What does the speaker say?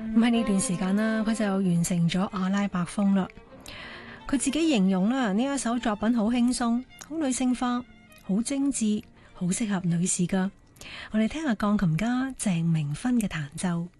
咁喺呢段時間啦，佢就完成咗阿拉伯風啦。佢自己形容啦，呢一首作品好輕鬆、好女性化、好精緻、好適合女士噶。我哋聽下鋼琴家鄭明芬嘅彈奏。